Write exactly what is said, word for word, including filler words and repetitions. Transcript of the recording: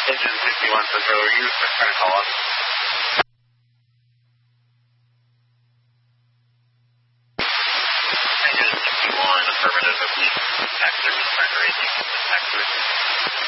Engine sixty-one Central, are you trying to call us? Engine sixty-one, affirmative, of the tax service primary, tax service.